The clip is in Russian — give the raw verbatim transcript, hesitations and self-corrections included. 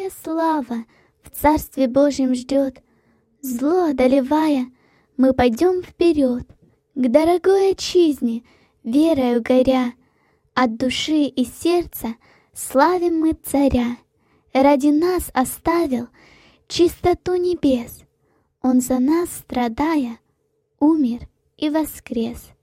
Какая слава в Царстве Божьем ждет! Зло одолевая, мы пойдем вперед, к дорогой отчизне, верою горя. От души и сердца славим мы Царя. Ради нас оставил чистоту небес. Он за нас, страдая, умер и воскрес.